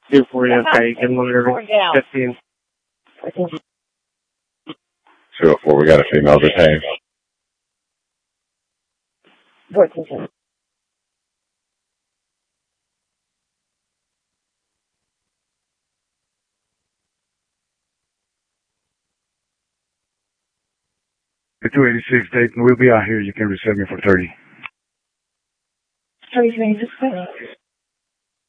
Here for you, okay, get monitor 15. 204, we got a female detained. 14. The 286 Dayton, we'll be out here. You can reset me for 30. 30 minutes.